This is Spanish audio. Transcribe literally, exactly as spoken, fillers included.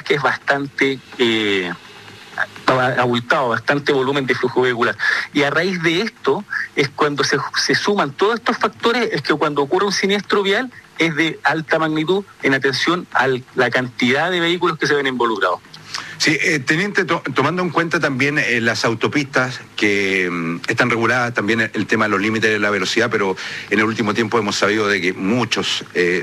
que es bastante eh, abultado, bastante volumen de flujo vehicular. Y a raíz de esto es cuando se, se suman todos estos factores, es que cuando ocurre un siniestro vial es de alta magnitud en atención a la cantidad de vehículos que se ven involucrados. Sí, eh, teniente, to, tomando en cuenta también eh, las autopistas que mm, están reguladas, también el tema de los límites de la velocidad, pero en el último tiempo hemos sabido de que muchos eh,